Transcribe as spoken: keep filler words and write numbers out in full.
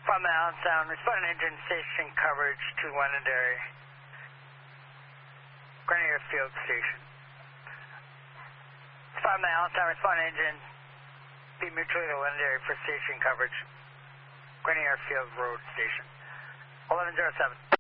Five miles down, respond engine station coverage to Londonderry. Grenier Field Station. Five miles down, respond engine, be mutually to Londonderry for station coverage. Grenier Field Road Station. eleven oh seven.